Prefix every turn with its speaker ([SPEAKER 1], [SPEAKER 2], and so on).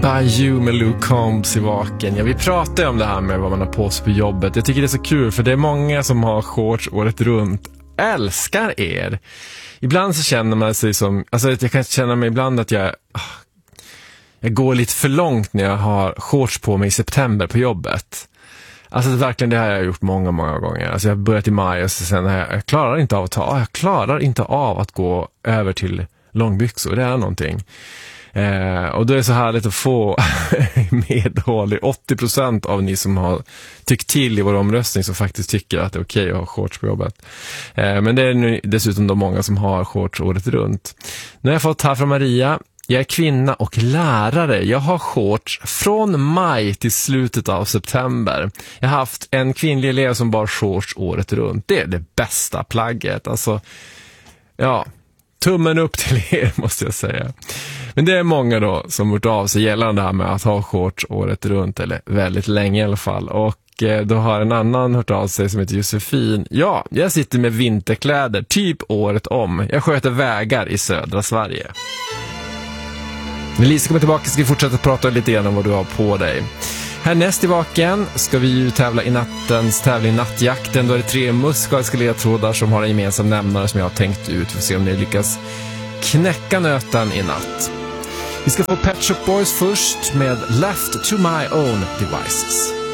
[SPEAKER 1] by You med Luke Combs i vaken. Ja, vi pratar ju om det här med vad man har på sig på jobbet. Jag tycker det är så kul för det är många som har shorts året runt. Älskar er. Ibland så känner man sig som, alltså jag kan känna mig ibland att jag går lite för långt när jag har shorts på mig i september på jobbet. Alltså verkligen det här har jag gjort många gånger. Alltså jag har börjat i maj och sen jag klarar inte av att gå över till långbyxor. Det är någonting. Och då är det så härligt att få medhåll. 80% av ni som har tyckt till i vår omröstning som faktiskt tycker att det är okej att ha shorts på jobbet. Men det är nu dessutom de många som har shorts året runt. Nu har jag fått här från Maria. Jag är kvinna och lärare. Jag har shorts från maj till slutet av september. Jag har haft en kvinnlig elev som bar shorts året runt. Det är det bästa plagget. Alltså, ja, tummen upp till er måste jag säga. Men det är många då som gjort av sig gällande det här med att ha shorts året runt. Eller väldigt länge i alla fall. Och då har en annan hört av sig som heter Josefin. Ja, jag sitter med vinterkläder typ året om. Jag sköter vägar i södra Sverige. När Lisa kommer tillbaka ska vi fortsätta prata lite grann om vad du har på dig. Härnäst i vaken ska vi ju tävla i nattens tävling Nattjakten. Då är det 3 musikaliska ledtrådar som har en gemensam nämnare som jag har tänkt ut. För att se om ni lyckas knäcka nöten i natt. Vi ska få Pet Shop Boys först med Left to My Own Devices.